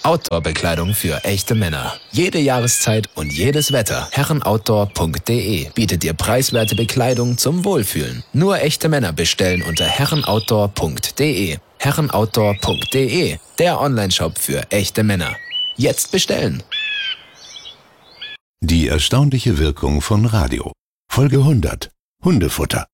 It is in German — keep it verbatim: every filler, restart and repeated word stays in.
Outdoor-Bekleidung für echte Männer. Jede Jahreszeit und jedes Wetter. herrenoutdoor punkt de bietet dir preiswerte Bekleidung zum Wohlfühlen. Nur echte Männer bestellen unter herrenoutdoor punkt de. herrenoutdoor punkt de, der Onlineshop für echte Männer. Jetzt bestellen! Die erstaunliche Wirkung von Radio. Folge hundert. Hundefutter.